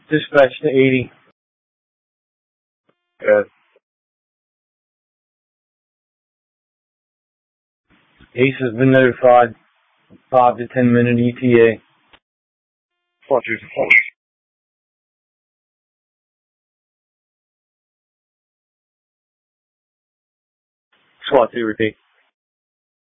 Dispatch to 80. Good. Ace has been notified. 5 to 10 minute ETA. SWAT 2 to 4. SWAT 2, repeat.